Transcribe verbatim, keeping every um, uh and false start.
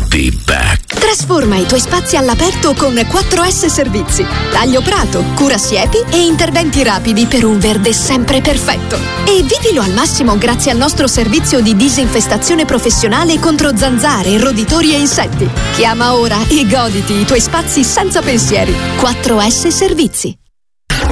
be back. Trasforma i tuoi spazi all'aperto con quattro S Servizi. Taglio prato, cura siepi e interventi rapidi per un verde sempre perfetto. E vivilo al massimo grazie al nostro servizio di disinfestazione professionale contro zanzare, roditori e insetti. Chiama ora e goditi i tuoi spazi senza pensieri. quattro S Servizi.